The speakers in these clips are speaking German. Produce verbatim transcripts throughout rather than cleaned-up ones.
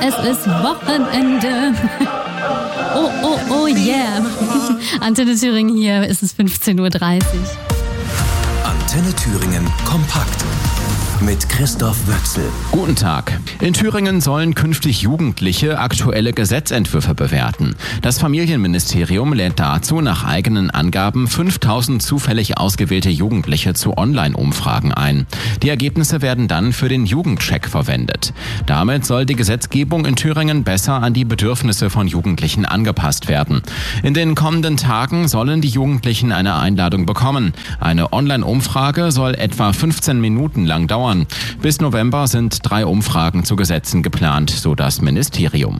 es ist Wochenende. Oh, oh, oh, yeah. Antenne Thüringen, hier ist es fünfzehn Uhr dreißig. Antenne Thüringen kompakt mit Christoph Wöchsel. Guten Tag. In Thüringen sollen künftig Jugendliche aktuelle Gesetzentwürfe bewerten. Das Familienministerium lädt dazu nach eigenen Angaben fünftausend zufällig ausgewählte Jugendliche zu Online-Umfragen ein. Die Ergebnisse werden dann für den Jugendcheck verwendet. Damit soll die Gesetzgebung in Thüringen besser an die Bedürfnisse von Jugendlichen angepasst werden. In den kommenden Tagen sollen die Jugendlichen eine Einladung bekommen. Eine Online-Umfrage soll etwa fünfzehn Minuten lang dauern. Bis November sind drei Umfragen zu Gesetzen geplant, so das Ministerium.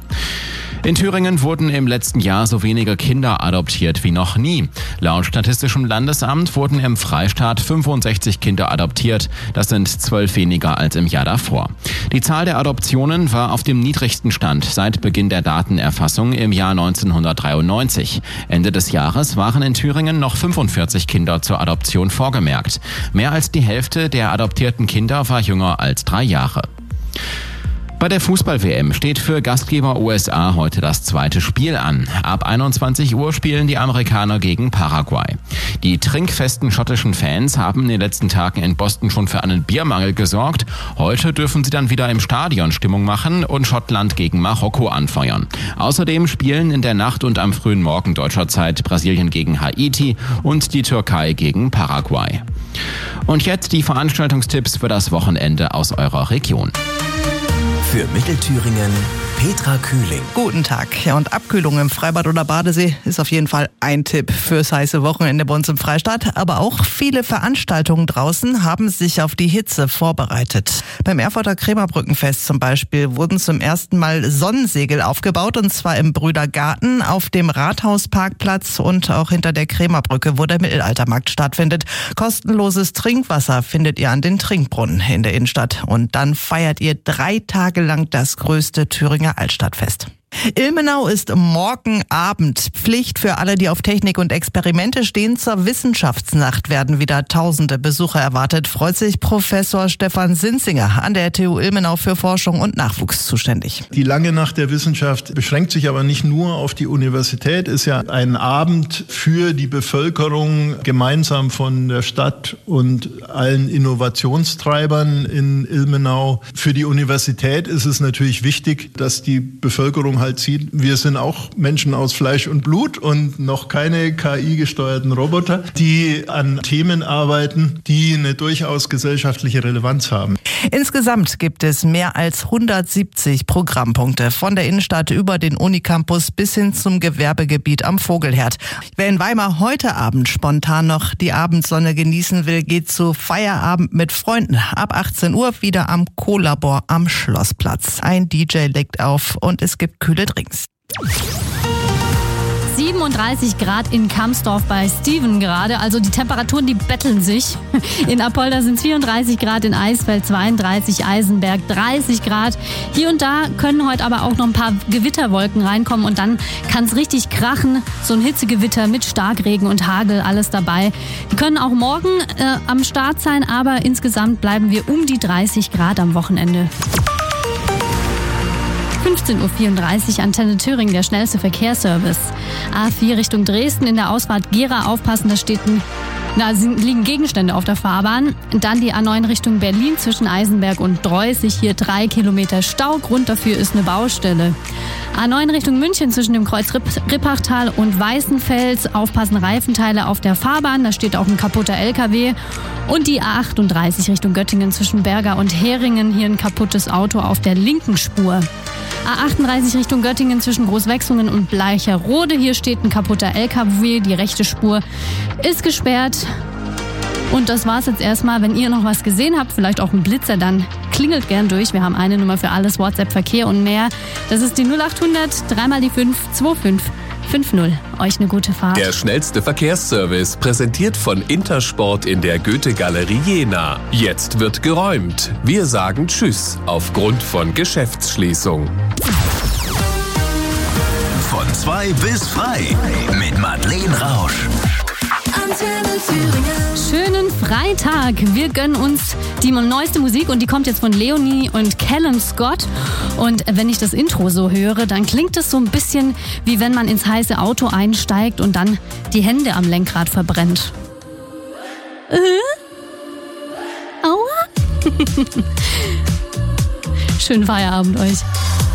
In Thüringen wurden im letzten Jahr so wenige Kinder adoptiert wie noch nie. Laut Statistischem Landesamt wurden im Freistaat fünfundsechzig Kinder adoptiert. Das sind zwölf weniger als im Jahr davor. Die Zahl der Adoptionen war auf dem niedrigsten Stand seit Beginn der Datenerfassung im Jahr neunzehnhundertdreiundneunzig. Ende des Jahres waren in Thüringen noch fünfundvierzig Kinder zur Adoption vorgemerkt. Mehr als die Hälfte der adoptierten Kinder war jünger als drei Jahre. Bei der Fußball-W M steht für Gastgeber U S A heute das zweite Spiel an. Ab einundzwanzig Uhr spielen die Amerikaner gegen Paraguay. Die trinkfesten schottischen Fans haben in den letzten Tagen in Boston schon für einen Biermangel gesorgt. Heute dürfen sie dann wieder im Stadion Stimmung machen und Schottland gegen Marokko anfeuern. Außerdem spielen in der Nacht und am frühen Morgen deutscher Zeit Brasilien gegen Haiti und die Türkei gegen Paraguay. Und jetzt die Veranstaltungstipps für das Wochenende aus eurer Region. Für Mittelthüringen Petra Kühling. Guten Tag. Ja, und Abkühlung im Freibad oder Badesee ist auf jeden Fall ein Tipp fürs heiße Wochenende bei uns im Freistaat. Aber auch viele Veranstaltungen draußen haben sich auf die Hitze vorbereitet. Beim Erfurter Krämerbrückenfest zum Beispiel wurden zum ersten Mal Sonnensegel aufgebaut, und zwar im Brüdergarten, auf dem Rathausparkplatz und auch hinter der Krämerbrücke, wo der Mittelaltermarkt stattfindet. Kostenloses Trinkwasser findet ihr an den Trinkbrunnen in der Innenstadt. Und dann feiert ihr drei Tage lang das größte Thüringer Altstadtfest. Ilmenau ist morgen Abend Pflicht für alle, die auf Technik und Experimente stehen. Zur Wissenschaftsnacht werden wieder tausende Besucher erwartet, freut sich Professor Stefan Sinzinger, an der T U Ilmenau für Forschung und Nachwuchs zuständig. Die lange Nacht der Wissenschaft beschränkt sich aber nicht nur auf die Universität, ist ja ein Abend für die Bevölkerung, gemeinsam von der Stadt und allen Innovationstreibern in Ilmenau. Für die Universität ist es natürlich wichtig, dass die Bevölkerung halt sieht, wir sind auch Menschen aus Fleisch und Blut und noch keine K I-gesteuerten Roboter, die an Themen arbeiten, die eine durchaus gesellschaftliche Relevanz haben. Insgesamt gibt es mehr als hundertsiebzig Programmpunkte, von der Innenstadt über den Unicampus bis hin zum Gewerbegebiet am Vogelherd. Wer in Weimar heute Abend spontan noch die Abendsonne genießen will, geht zu Feierabend mit Freunden. Ab achtzehn Uhr wieder am Co-Labor am Schlossplatz. Ein D J legt auf und es gibt kühle Drinks. siebenunddreißig Grad in Kamsdorf bei Steven gerade, also die Temperaturen, die betteln sich. In Apolda sind es vierunddreißig Grad, in Eisfeld zweiunddreißig, Eisenberg dreißig Grad. Hier und da können heute aber auch noch ein paar Gewitterwolken reinkommen und dann kann es richtig krachen. So ein Hitzegewitter mit Starkregen und Hagel, alles dabei. Die können auch morgen äh, am Start sein, aber insgesamt bleiben wir um die dreißig Grad am Wochenende. fünfzehn Uhr vierunddreißig, Antenne Thüringen, der schnellste Verkehrsservice. A vier Richtung Dresden, in der Ausfahrt Gera aufpassen, da steht ein, da liegen Gegenstände auf der Fahrbahn. Dann die A neun Richtung Berlin zwischen Eisenberg und Dreußig, hier drei Kilometer Stau. Grund dafür ist eine Baustelle. A neun Richtung München zwischen dem Kreuz Rippachtal und Weißenfels, aufpassen, Reifenteile auf der Fahrbahn, da steht auch ein kaputter L K W. Und die A achtunddreißig Richtung Göttingen zwischen Berger und Heringen, hier ein kaputtes Auto auf der linken Spur. A achtunddreißig Richtung Göttingen zwischen Großwechslungen und Bleicherode. Hier steht ein kaputter L K W. Die rechte Spur ist gesperrt. Und das war's jetzt erstmal. Wenn ihr noch was gesehen habt, vielleicht auch einen Blitzer, dann klingelt gern durch. Wir haben eine Nummer für alles, WhatsApp, Verkehr und mehr. Das ist die null achthundert, dreimal die fünf, zwei fünf fünf null. Euch eine gute Fahrt. Der schnellste Verkehrsservice, präsentiert von Intersport in der Goethe-Galerie Jena. Jetzt wird geräumt. Wir sagen Tschüss aufgrund von Geschäftsschließung. Von zwei bis frei mit Madeleine Rausch. Antenne Thüringen. Schönen Freitag. Wir gönnen uns die neueste Musik und die kommt jetzt von Leonie und Callum Scott. Und wenn ich das Intro so höre, dann klingt es so ein bisschen wie wenn man ins heiße Auto einsteigt und dann die Hände am Lenkrad verbrennt. Äh? Aua. Schönen Feierabend euch.